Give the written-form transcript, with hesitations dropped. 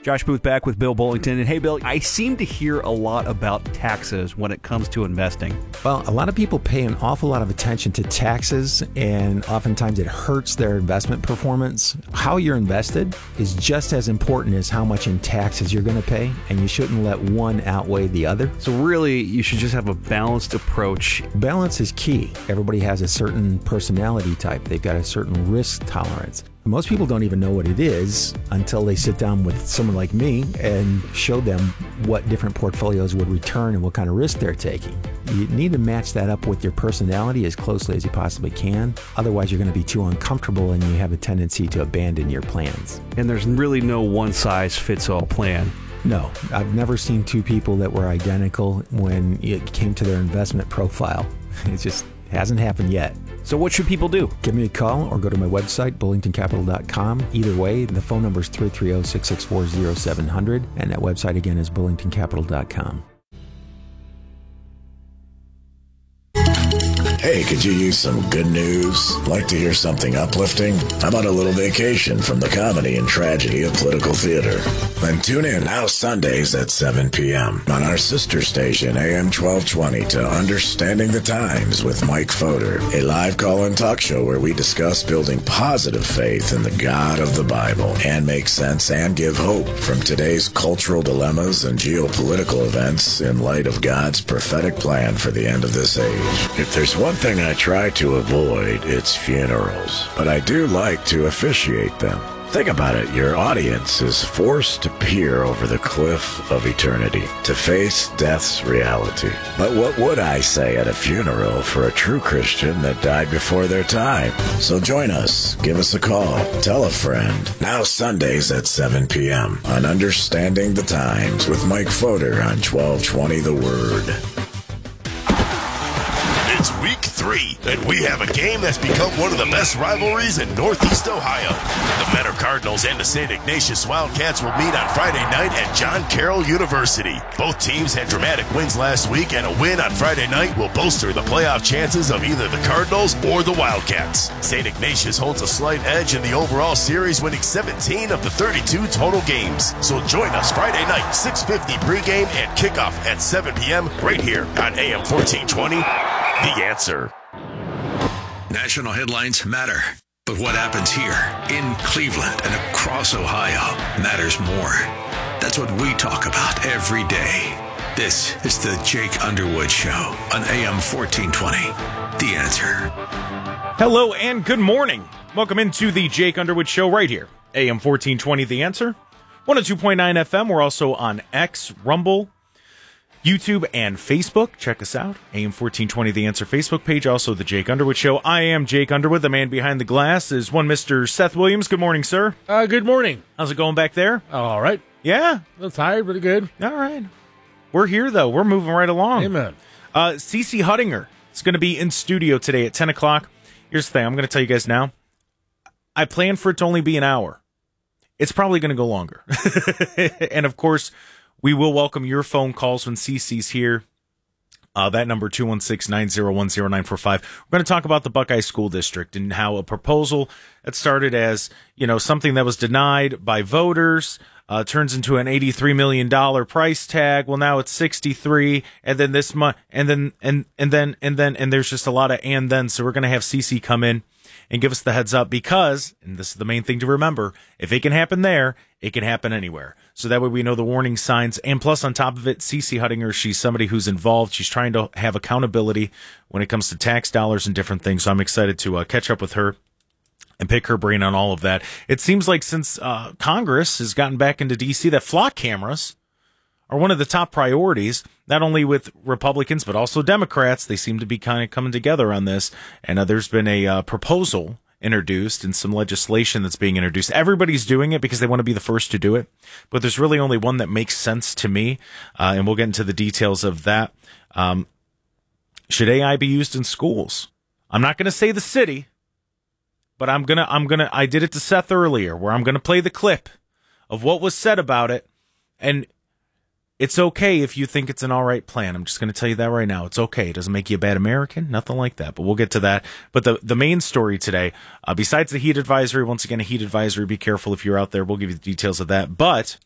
Josh Booth back with Bill Bullington. And hey, Bill, I seem to hear a lot about taxes when it comes to investing. Well, a lot of people pay an awful lot of attention to taxes, and oftentimes it hurts their investment performance. How you're invested is just as important as how much in taxes you're going to pay, and you shouldn't let one outweigh the other. So really, you should just have a balanced approach. Balance is key. Everybody has a certain personality type. They've got a certain risk tolerance. Most people don't even know what it is until they sit down with someone like me and show them what different portfolios would return and what kind of risk they're taking. You need to match that up with your personality as closely as you possibly can. Otherwise, you're going to be too uncomfortable and you have a tendency to abandon your plans. And there's really no one-size-fits-all plan. No, I've never seen two people that were identical when it came to their investment profile. It just hasn't happened yet. So what should people do? Give me a call or go to my website, bullingtoncapital.com. Either way, the phone number is 330-664-0700, and that website again is bullingtoncapital.com. Hey, could you use some good news? Like to hear something uplifting? How about a little vacation from the comedy and tragedy of political theater? Then tune in now Sundays at 7 p.m. on our sister station, AM 1220, to Understanding the Times with Mike Fodor, a live call-in talk show where we discuss building positive faith in the God of the Bible and make sense and give hope from today's cultural dilemmas and geopolitical events in light of God's prophetic plan for the end of this age. If there's one thing I try to avoid, it's funerals, but I do like to officiate them. Think about it. Your audience is forced to peer over the cliff of eternity, to face death's reality. But what would I say at a funeral for a true Christian that died before their time? So join us. Give us a call. Tell a friend. Now Sundays at 7 p.m. on Understanding the Times with Mike Fodor on 1220 The Word. It's week 3, and we have a game that's become one of the best rivalries in Northeast Ohio. The Mentor Cardinals and the St. Ignatius Wildcats will meet on Friday night at John Carroll University. Both teams had dramatic wins last week, and a win on Friday night will bolster the playoff chances of either the Cardinals or the Wildcats. St. Ignatius holds a slight edge in the overall series, winning 17 of the 32 total games. So join us Friday night, 6:50 pregame and kickoff at 7 p.m. right here on AM 1420. The Answer. National headlines matter, but what happens here in Cleveland and across Ohio matters more. That's what we talk about every day. This is the Jake Underwood Show on AM 1420. The Answer. Hello and good morning. Welcome into the Jake Underwood Show right here. AM 1420, The Answer. 102.9 FM. We're also on X, Rumble, YouTube, and Facebook. Check us out. AM 1420, The Answer Facebook page. Also, the Jake Underwood Show. I am Jake Underwood. The man behind the glass is one Mr. Seth Williams. Good morning, sir. Good morning. How's it going back there? All right. Yeah. A little tired, but good. All right. We're here, though. We're moving right along. Amen. CC Huttinger is going to be in studio today at 10 o'clock. Here's the thing. I'm going to tell you guys now. I plan for it to only be an hour. It's probably going to go longer. And, of course, we will welcome your phone calls when CC's here. That number, 216-901-0945. We're going to talk about the Buckeye School District and how a proposal that started as, something that was denied by voters turns into an $83 million price tag. Well, now it's 63, and then this month, and there's just a lot of and then. So we're going to have CC come in and give us the heads up because, and this is the main thing to remember, if it can happen there, it can happen anywhere. So that way we know the warning signs. And plus, on top of it, CC Huttinger, she's somebody who's involved. She's trying to have accountability when it comes to tax dollars and different things. So I'm excited to catch up with her and pick her brain on all of that. It seems like since Congress has gotten back into D.C., that flock cameras are one of the top priorities, not only with Republicans, but also Democrats. They seem to be kind of coming together on this. And there's been a proposal introduced and some legislation that's being introduced. Everybody's doing it because they want to be the first to do it. But there's really only one that makes sense to me. And we'll get into the details of that. Should AI be used in schools? I'm not going to say the city, but I did it to Seth earlier where I'm going to play the clip of what was said about it. And it's okay if you think it's an all right plan. I'm just going to tell you that right now. It's okay. It doesn't make you a bad American, nothing like that. But we'll get to that. But the main story today, besides the heat advisory, once again, a heat advisory, be careful if you're out there. We'll give you the details of that. But